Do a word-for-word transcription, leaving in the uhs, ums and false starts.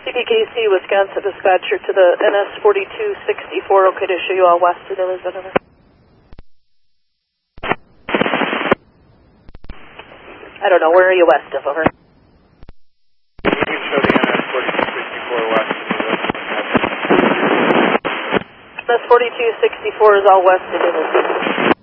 C D K C, Wisconsin dispatcher to the N S forty-two sixty-four, okay to show you all west of Elizabeth. Over. I don't know, where are you west of, over? You can show the N S forty-two sixty-four west of Elizabeth. N S forty-two sixty-four is all west of Elizabeth.